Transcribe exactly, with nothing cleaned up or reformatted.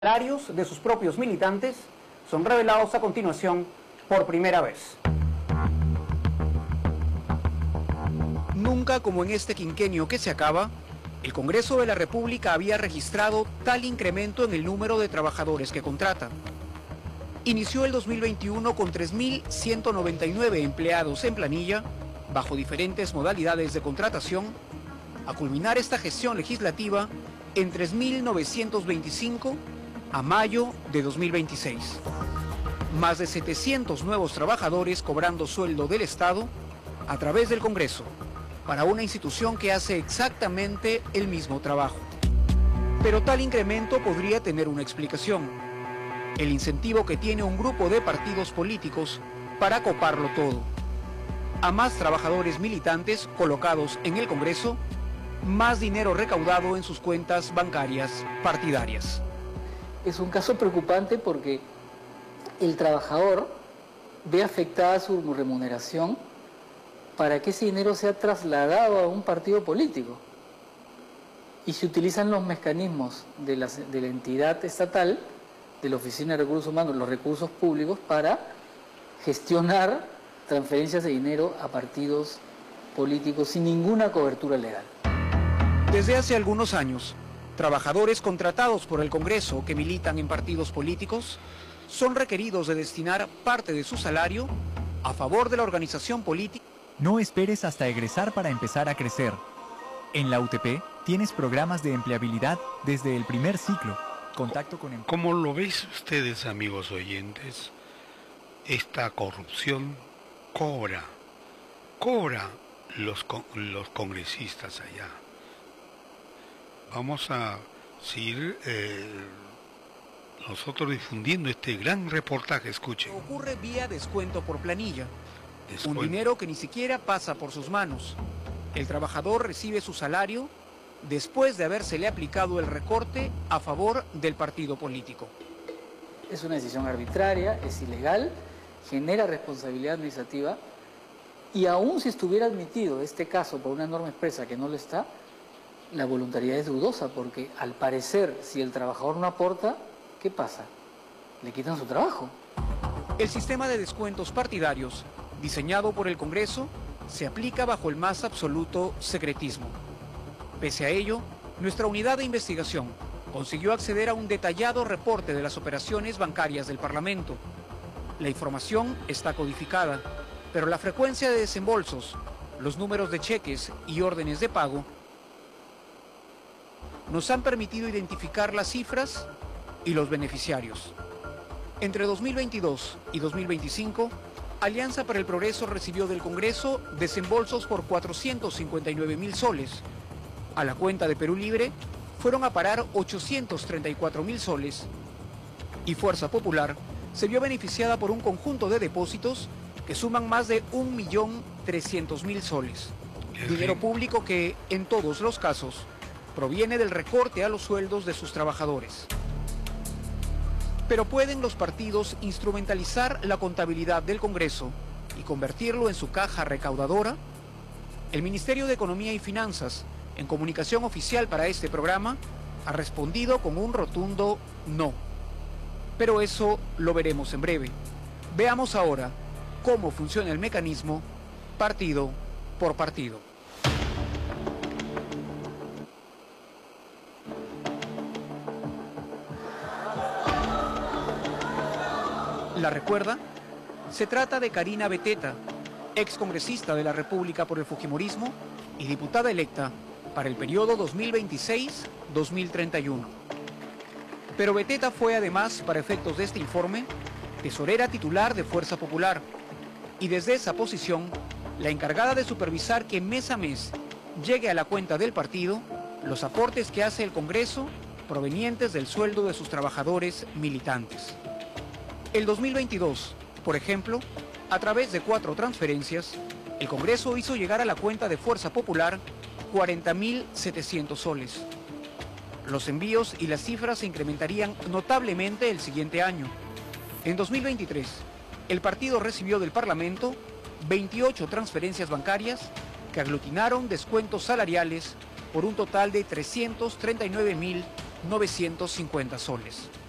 salarios de sus propios militantes son revelados a continuación por primera vez. Nunca como en este quinquenio que se acaba, el Congreso de la República había registrado tal incremento en el número de trabajadores que contrata. Inició el dos mil veintiuno con tres mil ciento noventa y nueve empleados en planilla, bajo diferentes modalidades de contratación, a culminar esta gestión legislativa en tres mil novecientos veinticinco a mayo de dos mil veintiséis. Más de setecientos nuevos trabajadores cobrando sueldo del Estado a través del Congreso, para una institución que hace exactamente el mismo trabajo. Pero tal incremento podría tener una explicación: el incentivo que tiene un grupo de partidos políticos para coparlo todo. A más trabajadores militantes colocados en el Congreso, más dinero recaudado en sus cuentas bancarias partidarias. Es un caso preocupante porque el trabajador ve afectada su remuneración para que ese dinero sea trasladado a un partido político. Y se utilizan los mecanismos de la, de la entidad estatal, de la Oficina de Recursos Humanos, los recursos públicos, para gestionar transferencias de dinero a partidos políticos sin ninguna cobertura legal. Desde hace algunos años, trabajadores contratados por el Congreso que militan en partidos políticos son requeridos de destinar parte de su salario a favor de la organización política. No esperes hasta egresar para empezar a crecer. En la U T P tienes programas de empleabilidad desde el primer ciclo. Contacto con em- Como lo veis ustedes, amigos oyentes, esta corrupción cobra, cobra los, los congresistas allá. Vamos a seguir eh, nosotros difundiendo este gran reportaje, escuchen. Ocurre vía descuento por planilla. Descuento. Un dinero que ni siquiera pasa por sus manos. El trabajador recibe su salario después de habérsele aplicado el recorte a favor del partido político. Es una decisión arbitraria, es ilegal, genera responsabilidad administrativa, y aún si estuviera admitido este caso por una norma expresa que no lo está, la voluntariedad es dudosa, porque al parecer, si el trabajador no aporta, ¿qué pasa? Le quitan su trabajo. El sistema de descuentos partidarios, diseñado por el Congreso, se aplica bajo el más absoluto secretismo. Pese a ello, nuestra unidad de investigación consiguió acceder a un detallado reporte de las operaciones bancarias del Parlamento. La información está codificada, pero la frecuencia de desembolsos, los números de cheques y órdenes de pago nos han permitido identificar las cifras y los beneficiarios. Entre dos mil veintidós y dos mil veinticinco, Alianza para el Progreso recibió del Congreso desembolsos por cuatrocientos cincuenta y nueve mil soles. A la cuenta de Perú Libre fueron a parar ochocientos treinta y cuatro mil soles. Y Fuerza Popular se vio beneficiada por un conjunto de depósitos que suman más de un millón trescientos mil soles. Dinero público que, en todos los casos, proviene del recorte a los sueldos de sus trabajadores. Pero ¿pueden los partidos instrumentalizar la contabilidad del Congreso y convertirlo en su caja recaudadora? El Ministerio de Economía y Finanzas, en comunicación oficial para este programa, ha respondido con un rotundo no. Pero eso lo veremos en breve. Veamos ahora cómo funciona el mecanismo partido por partido. ¿La recuerda? Se trata de Karina Beteta, excongresista de la República por el Fujimorismo y diputada electa para el periodo dos mil veintiséis a dos mil treinta y uno. Pero Beteta fue además, para efectos de este informe, tesorera titular de Fuerza Popular y desde esa posición, la encargada de supervisar que mes a mes llegue a la cuenta del partido los aportes que hace el Congreso provenientes del sueldo de sus trabajadores militantes. El dos mil veintidós, por ejemplo, a través de cuatro transferencias, el Congreso hizo llegar a la cuenta de Fuerza Popular cuarenta mil setecientos soles. Los envíos y las cifras se incrementarían notablemente el siguiente año. En dos mil veintitrés, el partido recibió del Parlamento veintiocho transferencias bancarias que aglutinaron descuentos salariales por un total de trescientos treinta y nueve mil novecientos cincuenta soles.